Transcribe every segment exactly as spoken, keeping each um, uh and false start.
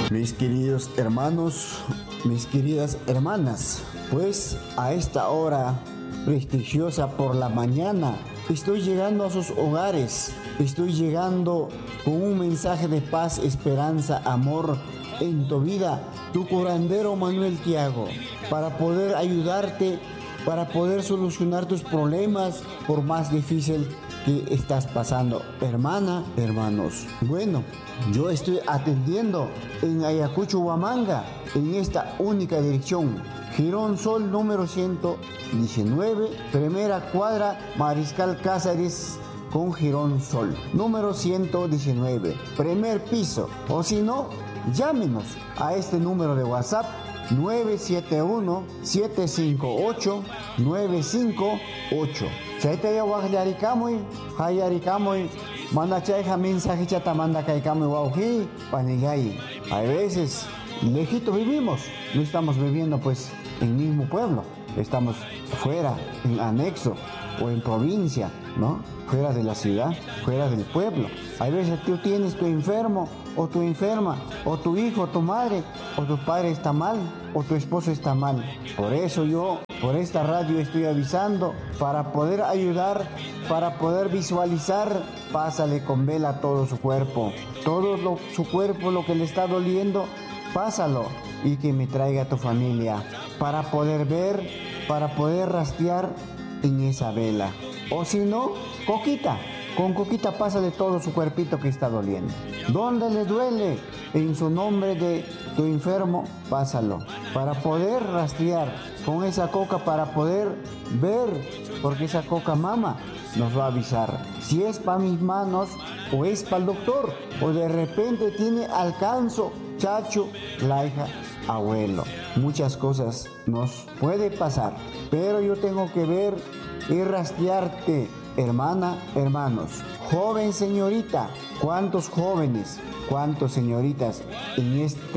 Mis queridos hermanos, mis queridas hermanas, pues a esta hora prestigiosa por la mañana estoy llegando a sus hogares, estoy llegando con un mensaje de paz, esperanza, amor en tu vida, tu curandero Manuel Tiago, para poder ayudarte, para poder solucionar tus problemas por más difícil que estás pasando, hermana, hermanos. Bueno, yo estoy atendiendo en Ayacucho, Huamanga, en esta única dirección, Girón Sol número ciento diecinueve, primera cuadra, Mariscal Cáceres con Girón Sol, número ciento diecinueve, primer piso. O si no, llámenos a este número de WhatsApp nueve siete uno, siete cinco ocho, nueve cinco ocho. Chaytaya wajlarikamuy, hayarikamuy, manda chayja mensaje chata manda kaikamuy wauji, panillay. A veces, lejito vivimos, no estamos viviendo pues en el mismo pueblo, estamos fuera, en anexo o en provincia, ¿no? Fuera de la ciudad, fuera del pueblo. A veces tú tienes tu enfermo o tu enferma, o tu hijo, tu madre, o tu padre está mal, o tu esposo está mal. Por eso yo, por esta radio estoy avisando, para poder ayudar, para poder visualizar, pásale con vela todo su cuerpo. Todo lo, su cuerpo, lo que le está doliendo, pásalo y que me traiga a tu familia, para poder ver, para poder rastrear en esa vela. O si no, coquita. Con coquita pásale todo su cuerpito que está doliendo. ¿Dónde le duele? En su nombre de tu enfermo, pásalo. Para poder rastrear con esa coca, para poder ver, porque esa coca mama nos va a avisar si es para mis manos o es para el doctor. O de repente tiene alcanzo, chacho, la hija, abuelo. Muchas cosas nos puede pasar, pero yo tengo que ver y rastrearte. Hermana, hermanos, joven señorita, ¿cuántos jóvenes, cuántas señoritas en esta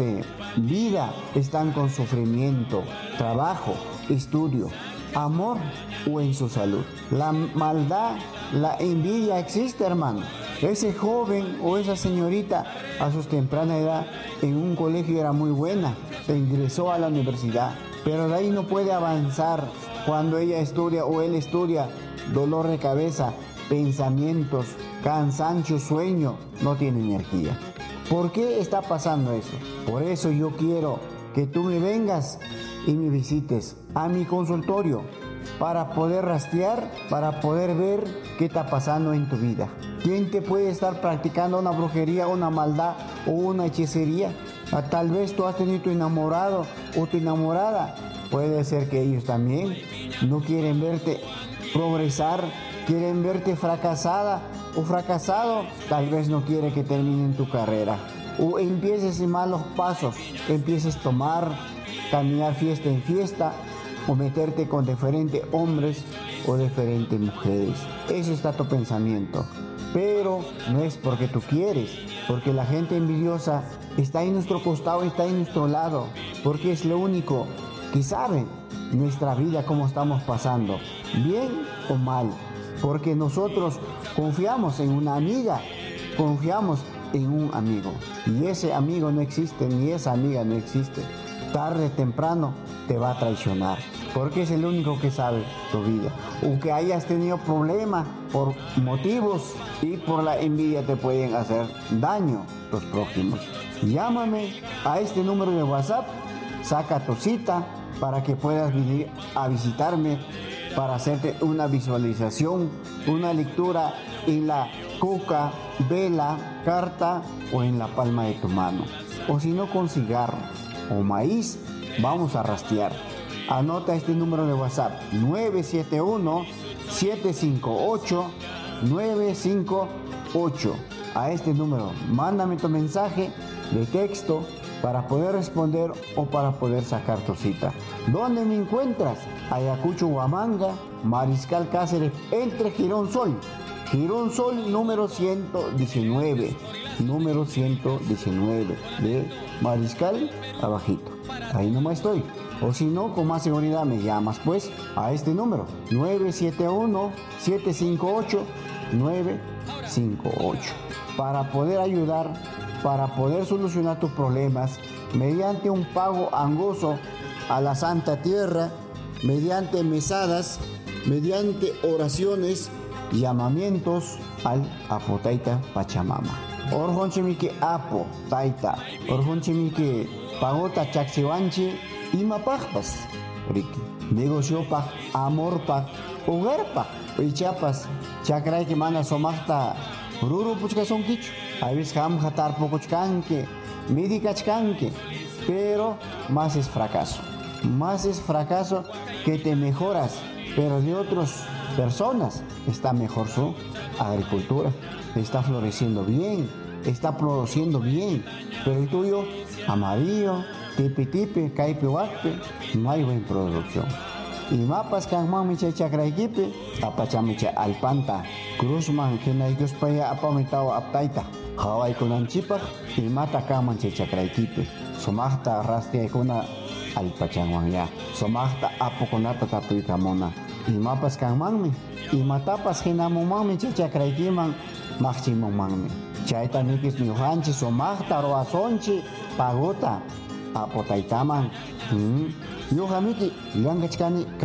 vida están con sufrimiento, trabajo, estudio, amor o en su salud? La maldad, la envidia existe, hermano. Ese joven o esa señorita a su temprana edad en un colegio era muy buena, se ingresó a la universidad, pero de ahí no puede avanzar. Cuando ella estudia o él estudia, dolor de cabeza, pensamientos, cansancio, sueño, no tiene energía. ¿Por qué está pasando eso? Por eso yo quiero que tú me vengas y me visites a mi consultorio para poder rastrear, para poder ver qué está pasando en tu vida. ¿Quién te puede estar practicando una brujería, una maldad o una hechicería? Tal vez tú has tenido tu enamorado o tu enamorada. Puede ser que ellos también no quieren verte progresar, quieren verte fracasada o fracasado. Tal vez no quiere que terminen tu carrera o empieces en malos pasos, empieces a tomar, caminar fiesta en fiesta o meterte con diferentes hombres o diferentes mujeres. Eso está tu pensamiento, pero no es porque tú quieres, porque la gente envidiosa está en nuestro costado, está en nuestro lado, porque es lo único que sabe nuestra vida, cómo estamos pasando, bien o mal, porque nosotros confiamos en una amiga, confiamos en un amigo, y ese amigo no existe, ni esa amiga no existe. Tarde o temprano te va a traicionar, porque es el único que sabe tu vida. Aunque hayas tenido problemas por motivos y por la envidia, te pueden hacer daño los prójimos. Llámame a este número de WhatsApp, saca tu cita para que puedas venir a visitarme, para hacerte una visualización, una lectura en la coca, vela, carta o en la palma de tu mano. O si no, con cigarro o maíz, vamos a rastrear. Anota este número de WhatsApp, nueve siete uno, siete cinco ocho, nueve cinco ocho. A este número, mándame tu mensaje de texto para poder responder o para poder sacar tu cita. ¿Dónde me encuentras? Ayacucho, Huamanga, Mariscal Cáceres, entre Girón Sol. Girón Sol número ciento diecinueve. Número ciento diecinueve de Mariscal abajito. Ahí nomás estoy. O si no, con más seguridad me llamas pues a este número nueve siete uno, siete cinco ocho, nueve cinco ocho para poder ayudar para poder solucionar tus problemas mediante un pago angoso a la Santa Tierra, mediante mesadas, mediante oraciones, llamamientos al Apo Taita Pachamama. Orjonchimiki Apo Taita, Orjonchimiki Pagota Chaxiwanchi imapajpas, Riki, negociopa, amorpa, hogarpa, Ichapas, Chakraiki mana somachta, Ruru Puchkason Kichu, Avis Ham Hatar Pocochkanke, Midikachkanke, pero más es fracaso. Más es fracaso que te mejoras, pero de otras personas está mejor su agricultura, está floreciendo bien, está produciendo bien, pero el tuyo, amarillo, tipi tipi, caipe huacpe, no hay buena producción. Y mapas que han micha chakraikipe, apachamicha alpanta, cruzman que no hay que espaya apamitao aptaita, Hawaii con anchipa, y mata kaman chakraikipe, somachta rastia kuna alpachangwan ya, somachta apoconata tapuikamona, y mapas que han y matapas que namumami chakraikiman, maximumami. Chaita nikis nyuhanchi somachta roasonchi, pagota, apotaitaman. Hmm. Yo hamiki, langachkani